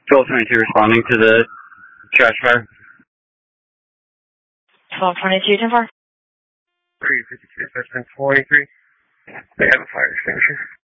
1222 responding to the trash fire. 1222, 10-4. 352, suspect 483. They have a fire extinguisher.